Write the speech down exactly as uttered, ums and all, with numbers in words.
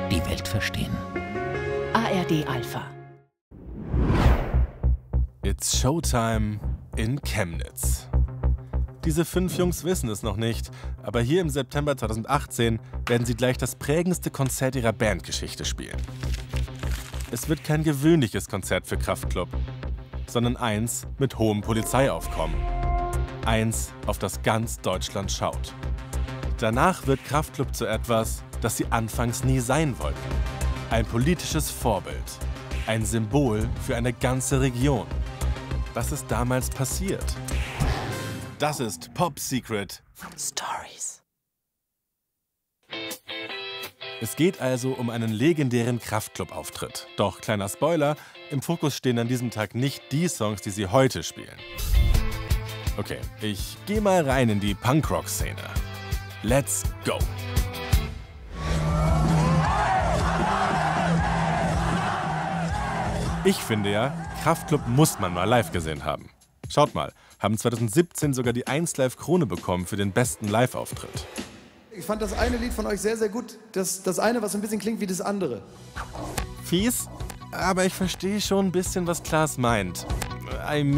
die Welt verstehen. A R D Alpha. It's Showtime in Chemnitz. Diese fünf Jungs wissen es noch nicht, aber hier im September zweitausendachtzehn werden sie gleich das prägendste Konzert ihrer Bandgeschichte spielen. Es wird kein gewöhnliches Konzert für Kraftklub, sondern eins mit hohem Polizeiaufkommen. Eins, auf das ganz Deutschland schaut. Danach wird Kraftklub zu etwas, das sie anfangs nie sein wollten. Ein politisches Vorbild. Ein Symbol für eine ganze Region. Was ist damals passiert? Das ist Pop Secret Stories. Es geht also um einen legendären Kraftklub-Auftritt. Doch, kleiner Spoiler, im Fokus stehen an diesem Tag nicht die Songs, die sie heute spielen. Okay, ich gehe mal rein in die Punkrock-Szene. Let's go! Ich finde ja, Kraftklub muss man mal live gesehen haben. Schaut mal, haben zweitausendsiebzehn sogar die eins Live Krone bekommen für den besten Live-Auftritt. Ich fand das eine Lied von euch sehr, sehr gut. Das, das eine, was ein bisschen klingt wie das andere. Fies, aber ich verstehe schon ein bisschen, was Klaas meint. I